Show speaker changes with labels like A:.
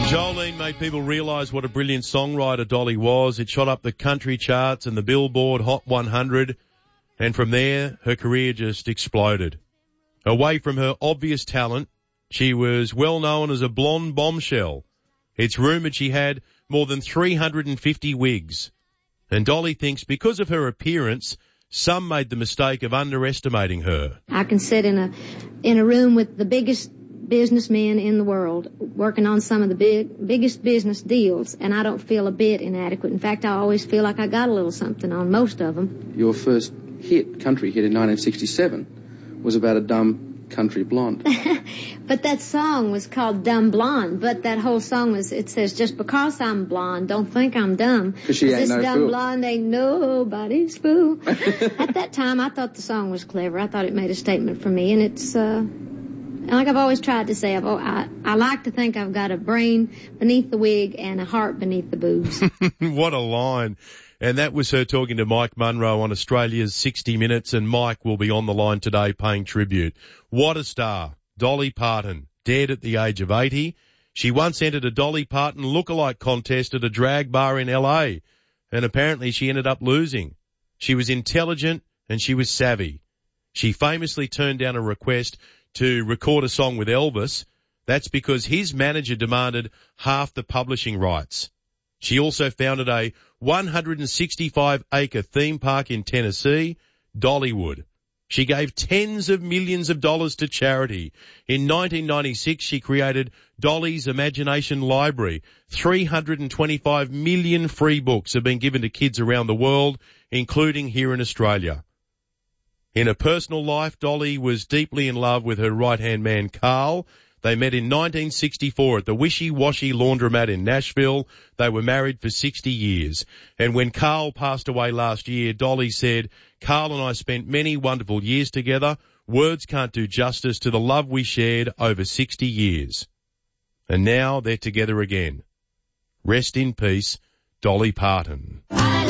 A: Jolene made people realise what a brilliant songwriter Dolly was. It shot up the country charts and the Billboard Hot 100, and from there, her career just exploded. Away from her obvious talent, she was well known as a blonde bombshell. It's rumoured she had more than 350 wigs. And Dolly thinks because of her appearance, some made the mistake of underestimating her.
B: I can sit in a room with the biggest businessmen in the world, working on some of the biggest business deals, and I don't feel a bit inadequate. In fact, I always feel like I got a little something on most of them.
C: Your first country hit in 1967, was about a dumb country blonde.
B: But that song was called Dumb Blonde, but that whole song it says, just because I'm blonde, don't think I'm dumb.
C: Because she ain't no fool.
B: This dumb blonde ain't nobody's fool. At that time, I thought the song was clever. I thought it made a statement for me, and it's, like I've always tried to say, I like to think I've got a brain beneath the wig and a heart beneath the boobs.
A: What a line. And that was her talking to Mike Munro on Australia's 60 Minutes, and Mike will be on the line today paying tribute. What a star. Dolly Parton, dead at the age of 80. She once entered a Dolly Parton lookalike contest at a drag bar in LA, and apparently she ended up losing. She was intelligent and she was savvy. She famously turned down a request to record a song with Elvis. That's because his manager demanded half the publishing rights. She also founded a 165-acre theme park in Tennessee, Dollywood. She gave tens of millions of dollars to charity. In 1996, she created Dolly's Imagination Library. 325 million free books have been given to kids around the world, including here in Australia. In her personal life, Dolly was deeply in love with her right-hand man, Carl. They met in 1964 at the Wishy Washy Laundromat in Nashville. They were married for 60 years. And when Carl passed away last year, Dolly said, Carl and I spent many wonderful years together. Words can't do justice to the love we shared over 60 years. And now they're together again. Rest in peace, Dolly Parton.